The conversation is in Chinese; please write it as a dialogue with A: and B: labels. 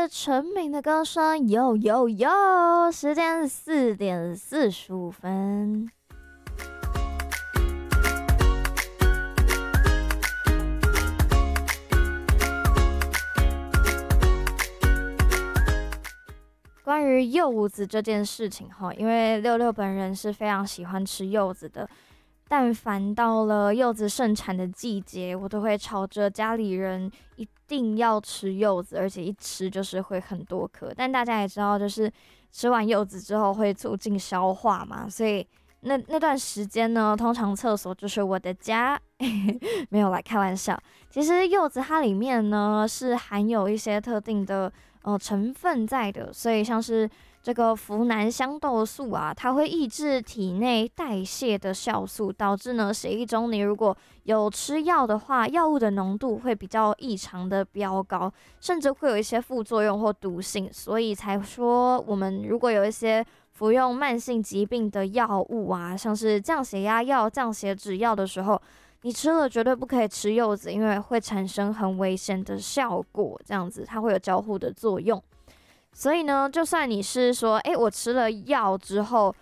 A: 陈明的歌声，哟哟哟，时间4:45。关于柚子这件事情哈，因为六六本人是非常喜欢吃柚子的，但凡到了柚子盛产的季节，我都会吵着家里人一定要吃柚子，而且一吃就是会很多颗。但大家也知道，就是吃完柚子之后会促进消化嘛，所以那段时间呢，通常厕所就是我的家，没有来开玩笑。其实柚子它里面呢是含有一些特定的成分在的，所以像是这个呋喃香豆素啊，它会抑制体内代谢的酵素，导致呢血液中你如果有吃药的话，药物的浓度会比较异常的飙高，甚至会有一些副作用或毒性，所以才说我们如果有一些服用慢性疾病的药物啊，像是降血压药、降血脂药的时候，你吃了绝对不可以吃柚子，因为会产生很危险的效果，这样子它会有交互的作用。所以呢，就算你是说，我吃了药之后